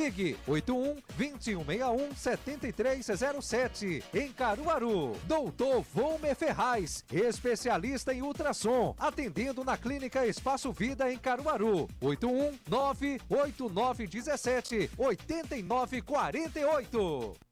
Ligue 81-2161-7307. Em Caruaru, Doutor Volmer Ferraz, especialista em ultrassom, atendendo na Clínica Espaço Vida em Caruaru. 81-98917-8948.